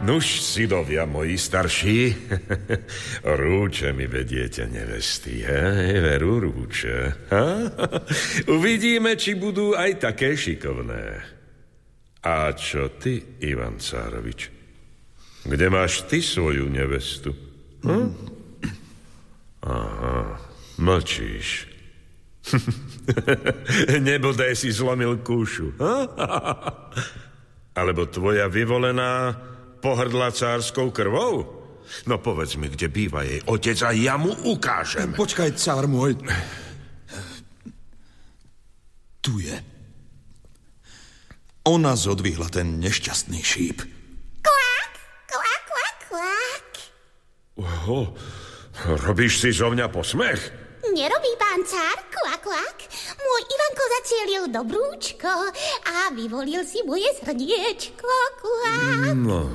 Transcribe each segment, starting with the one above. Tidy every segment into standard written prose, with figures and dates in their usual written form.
Nuž, synovia moji starší, rúče mi vediete nevesty, veru rúče. Uvidíme, či budú aj také šikovné. A čo ty, Ivan Cárovič? Kde máš ty svoju nevestu? Aha, mlčíš. Nebodaj si zlomil kúšu. Alebo tvoja vyvolená pohrdla cárskou krvou? No povedz mi, kde býva jej otec a ja mu ukážem. Počkaj, cár môj. Tu je. Ona zodvihla ten nešťastný šíp. Kvák, kvák, kvák, kvák. Robíš si zo mňa posmech? Nerobí, pán cár, kvák, kvák. Môj Ivanko zacielil do brúčko a vyvolil si moje srdiečko, kvák. No,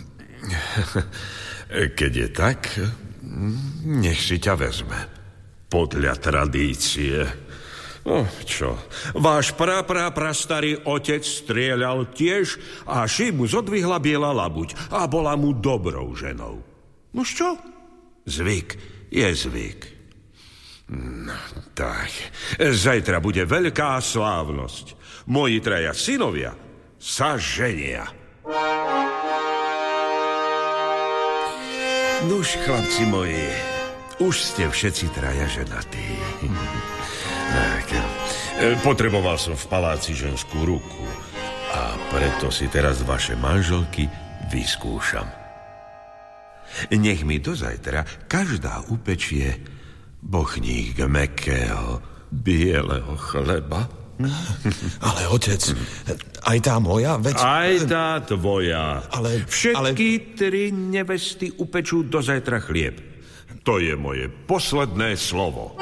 keď je tak, nech si ťa vezme. Podľa tradície. No, čo? Váš prastarý otec strieľal tiež a šíp mu zodvihla biela labuť a bola mu dobrou ženou. Nož čo? Zvyk je zvyk. No, tak. Zajtra bude veľká slávnosť. Moji traja synovia sa ženia. Nuž, chlapci moji, už ste všetci traja ženatí. Tak, potreboval som v paláci ženskú ruku a preto si teraz vaše manželky vyskúšam. Nech mi do zajtra každá upečie bochník mäkkého bieleho chleba. Ale otec, aj tá moja, veď... Aj tá tvoja. Ale... Všetky tri nevesty upečú do zajtra chlieb. To je moje posledné slovo.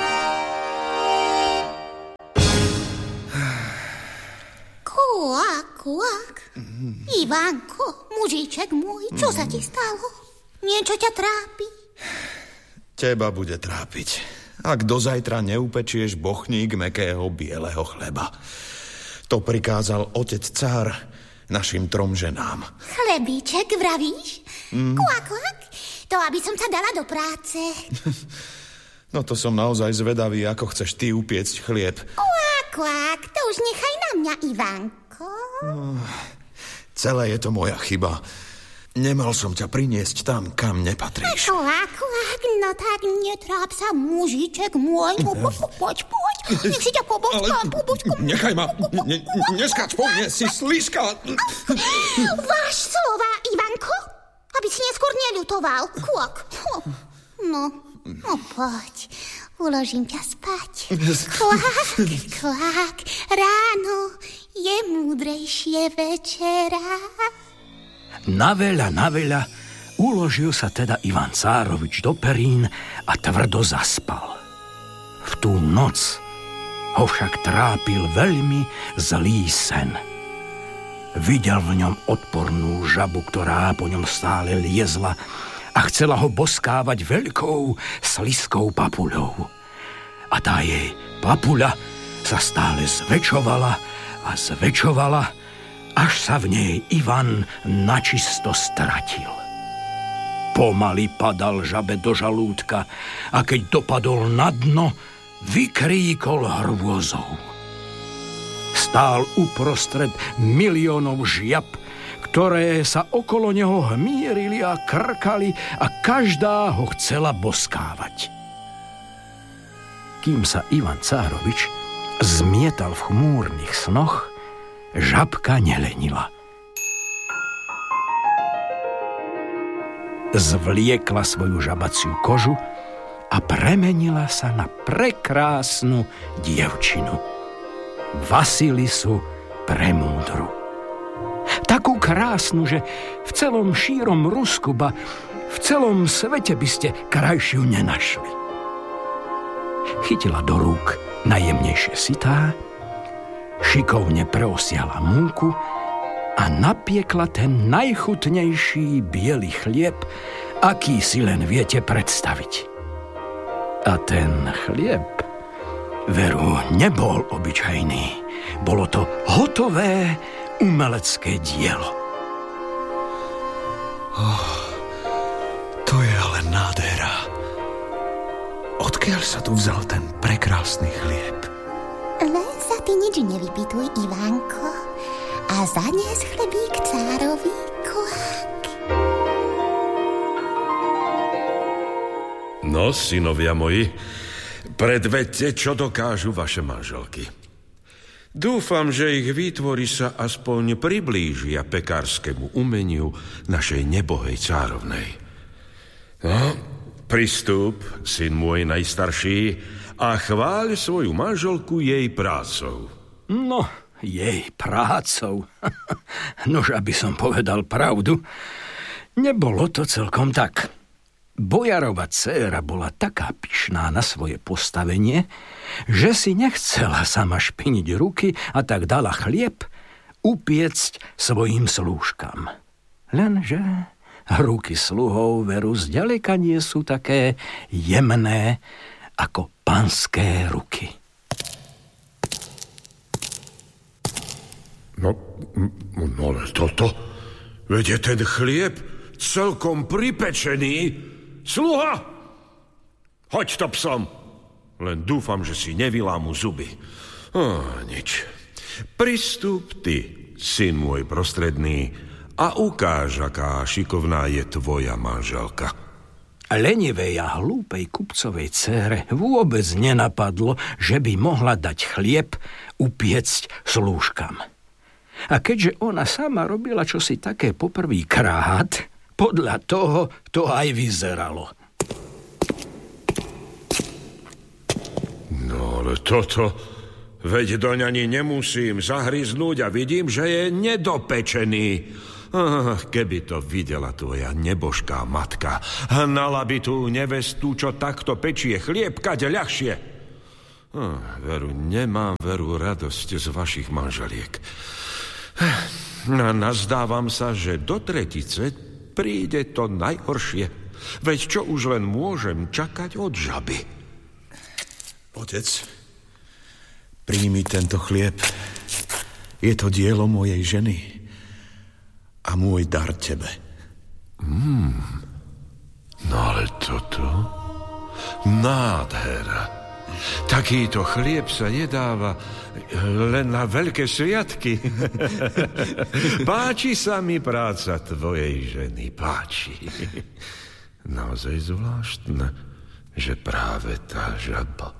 Kuak, kuak. Ivanko, mužiček môj, čo sa ti stalo? Niečo ťa trápi? Teba bude trápiť, ak dozajtra neupečieš bochník mäkkého bieleho chleba. To prikázal otec cár našim 3 ženám. Chlebíček, vravíš? Kuak, kuak. To, aby som sa dala do práce. No to som naozaj zvedavý, ako chceš ty upiecť chlieb. Kuak, kuak. To už nechaj na mňa, Ivanko. Celé je to moja chyba. Nemal som ťa priniesť tam, kam nepatríš. Kuak, kuak. No tak netráp sa, mužiček môj. Poď. Nech si ťa pobočkám. Nechaj ma. Neskáč po mne, si slízka. Váš slova, Ivanko? Aby si neskôr neľutoval. Kuak. No, poď. Uložím ťa spať. Kvák. Ráno je múdrejšie večera. Na veľa uložil sa teda Ivan Cárovič do perín a tvrdo zaspal. V tú noc ho však trápil veľmi zlý sen. Videl v ňom odpornú žabu, ktorá po ňom stále liezla a chcela ho boskávať veľkou sliskou papuľou. A tá jej papuľa sa stále zväčšovala, až sa v nej Ivan načisto stratil. Pomaly padal žabe do žalúdka a keď dopadol na dno, vykríkol hrôzou. Stál uprostred miliónov žiab, ktoré sa okolo neho hmírili a krkali a každá ho chcela boskávať. Kým sa Ivan Cárovič zmietal v chmúrnych snoch, žabka nelenila. Zvliekla svoju žabaciu kožu a premenila sa na prekrásnu dievčinu. Vasilisu Premúdru. Takú krásnu, že v celom šírom Rusku, ba v celom svete by ste krajšiu nenašli. Chytila do rúk najjemnejšie sitá, šikovne preosiala múku a napiekla ten najchutnejší biely chlieb, aký si len viete predstaviť. A ten chlieb, veru, nebol obyčajný. Bolo to hotové umelecké dielo. To je ale nádhera. Odkiaľ sa tu vzal ten prekrásny chlieb? Len sa ty nič nevypýtuj, Ivánko. A zanies chlebík cárovi, Kvák. No, synovia moji, predvedte, čo dokážu vaše manželky. Dúfam, že ich výtvory sa aspoň priblížia pekárskému umeniu našej nebohej cárovnej. No, pristúp, syn môj najstarší, a chváľ svoju manželku jej prácou. No, jej prácou. Nož, aby som povedal pravdu, nebolo to celkom tak. Bojarova dcéra bola taká pyšná na svoje postavenie, že si nechcela sama špiniť ruky a tak dala chlieb upiecť svojim slúžkam. Lenže ruky sluhov veru zďaleka nie sú také jemné ako panské ruky. No ale toto, veď je ten chlieb celkom pripečený. Sluha! Hoď to psom! Len dúfam, že si nevylámu zuby. Nič. Pristúp ty, syn môj prostredný, a ukáž, aká šikovná je tvoja manželka. Lenivej a hlúpej kupcovej dcére vôbec nenapadlo, že by mohla dať chlieb upiecť slúžkam. A keďže ona sama robila čosi také poprvýkrát, podľa toho to aj vyzeralo. No ale toto, veď doň ani nemusím zahryznúť a vidím, že je nedopečený. Keby to videla tvoja nebožká matka, hnala by tú nevestu, čo takto pečie chlieb, kade ľahšie. Veru, nemám veru radosť z vašich manželiek. Nazdávam sa, že do tretice príde to najhoršie. Veď čo už len môžem čakať od žaby? Otec, príjmi tento chlieb. Je to dielo mojej ženy a môj dar tebe. No ale toto? Nádhera. Takýto chlieb sa jedáva len na veľké sviatky. Páči sa mi práca tvojej ženy, páči. Naozaj zvláštne, že práve tá žaba.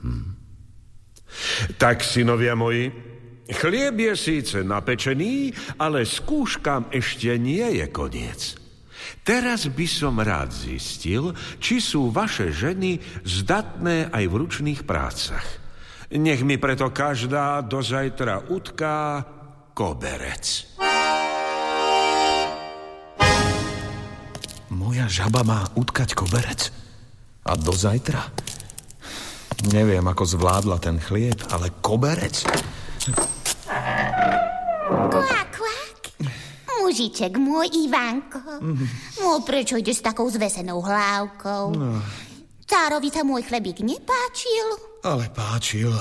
Tak, synovia moji, chlieb je síce napečený, ale skúškam ešte nie je koniec. Teraz by som rád zistil, či sú vaše ženy zdatné aj v ručných prácach. Nech mi preto každá do zajtra utká koberec. Moja žaba má utkať koberec? A do zajtra? Neviem, ako zvládla ten chlieb, ale koberec? Kvák, kvák. Mužiček môj, Ivánko. No, prečo ideš s takou zvesenou hlávkou? No. Cárovi sa môj chlebík nepáčil? Ale páčil.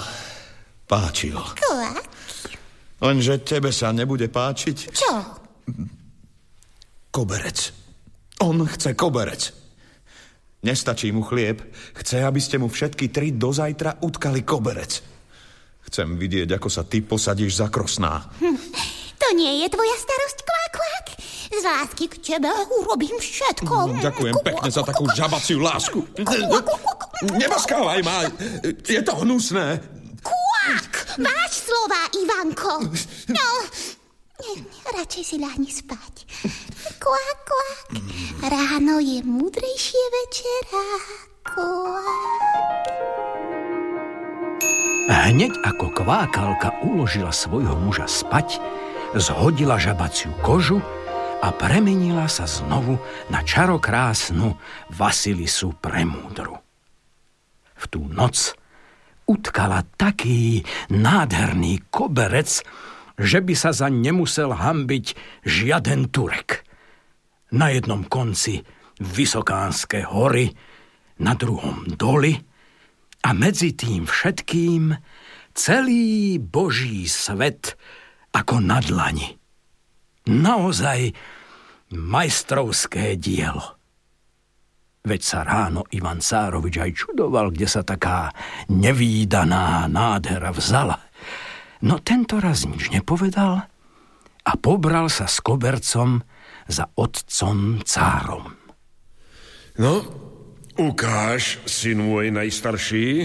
Kvák. Lenže tebe sa nebude páčiť. Čo? Koberec. On chce koberec. Nestačí mu chlieb. Chce, aby ste mu všetky 3 do zajtra utkali koberec. Chcem vidieť, ako sa ty posadíš za krosná. To nie je tvoja starosť, kvák, kvák. Z lásky k tebe urobím všetko. Ďakujem pekne za takú žabaciu lásku. Neboskávaj ma. Je to hnusné. Kvák, máš slova, Ivanko. No, radšej si ľahni spať. Kvák, kvák. Ráno je múdrejšie večera. Kvák. Hneď ako kvákalka uložila svojho muža spať, zhodila žabaciu kožu a premenila sa znovu na čarokrásnu Vasilisu Premúdru. V tú noc utkala taký nádherný koberec, že by sa zaň nemusel hanbiť žiaden Turek. Na jednom konci Vysokánske hory, na druhom doly a medzi tým všetkým celý Boží svet ako na dlani. Naozaj majstrovské dielo. Veď sa ráno Ivan Cárovič aj čudoval, kde sa taká nevídaná nádhera vzala. No tento raz nič nepovedal a pobral sa s kobercom za otcom Cárom. No, ukáž, syn môj najstarší.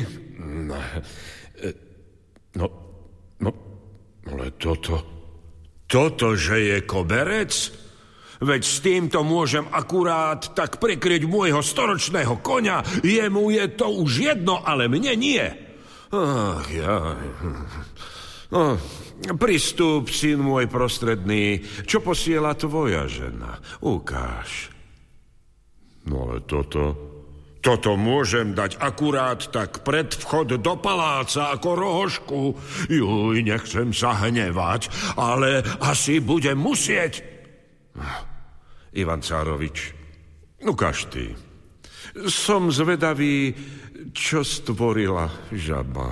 No, ale toto, že je koberec? Veď s týmto môžem akurát tak prikryť môjho storočného koňa. Jemu je to už jedno, ale mne nie. Ach, ja... No, pristúp, syn môj prostredný, čo posiela tvoja žena. Ukáž. No ale toto môžem dať akurát tak pred vchod do paláca ako rohošku. Juj, nechcem sa hnevať, ale asi budem musieť. Ivan Cárovič, ukáž ty. Som zvedavý, čo stvorila žaba.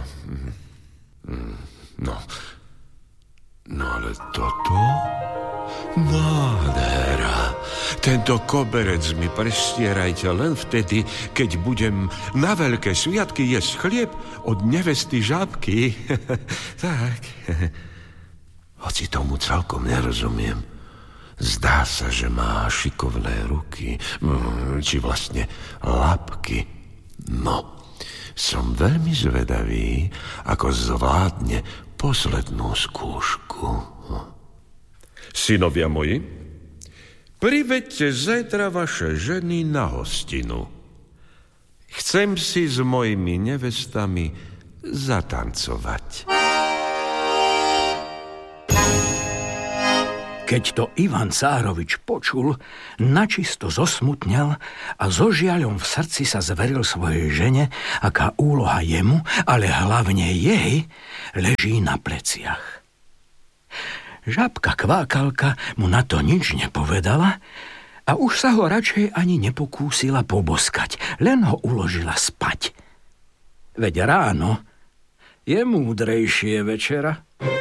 No ale toto? Nádhera. Tento koberec mi prestierajte len vtedy, keď budem na veľké sviatky jesť chlieb od nevesty žabky. Tak. Hoci tomu celkom nerozumiem. Zdá sa, že má šikovné ruky, či vlastne labky. No, som veľmi zvedavý, ako zvládne poslednú skúšku. Synovia moji, priveďte zajtra vaše ženy na hostinu. Chcem si s mojimi nevestami zatancovať. Keď to Ivan Cárovič počul, načisto zosmutnel a so žiaľom v srdci sa zveril svojej žene, aká úloha jemu, ale hlavne jej, leží na pleciach. Žabka kvákalka mu na to nič nepovedala a už sa ho radšej ani nepokúsila poboskať, len ho uložila spať. Veď ráno je múdrejšie večera.